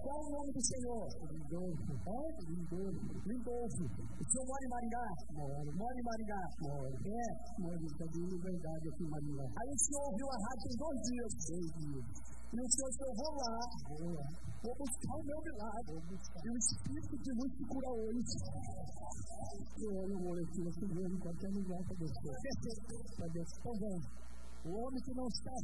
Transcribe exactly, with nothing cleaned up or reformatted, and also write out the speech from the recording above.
Qual é o nome do Senhor? Lindolfo. Hã? Lindolfo. Lindolfo. O senhor mora em Maringá? Moro. Mora em Maringá? Moro. É. Moro, está de verdade aqui em Maringá. Aí o senhor ouviu a rádio tem dois dias. Dois dias. E o senhor disse, eu vou lá. Vou lá. Vou buscar o meu milagre. E o Espírito de luz te cura hoje. Eu não vou aqui, eu vou em qualquer lugar para descer. Para descer. Para descer. Então vem. O homem que não está